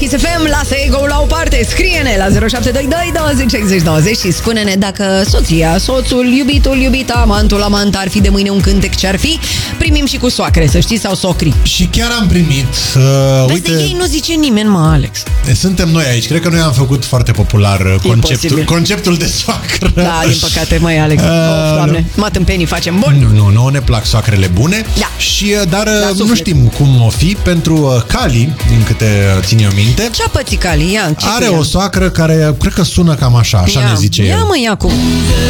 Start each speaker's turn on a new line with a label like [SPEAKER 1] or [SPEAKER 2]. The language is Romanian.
[SPEAKER 1] Kiss FM, lasă ego la o parte, scrie-ne la 0722 20 60 20 și spune-ne dacă soția, soțul, iubitul, iubita, amantul, amant ar fi de mâine un cântec ce ar fi. Primim și cu soacre, să știți, sau socri.
[SPEAKER 2] Și chiar am primit,
[SPEAKER 1] uite, de ei nu zice nimeni, mă, Alex.
[SPEAKER 2] Suntem noi aici, cred că noi am făcut foarte popular conceptul de soacră.
[SPEAKER 1] Da, din păcate, măi, Alex. Doamne, matâmpenii facem bun.
[SPEAKER 2] Nu ne plac soacrele bune.
[SPEAKER 1] Da.
[SPEAKER 2] Și, dar nu știm cum o fi pentru Cali, din câte țin eu minte.
[SPEAKER 1] Ce-a pățit Cali?
[SPEAKER 2] Are o soacră care cred că sună cam așa ne zice el.
[SPEAKER 1] Ia mă, ia cum.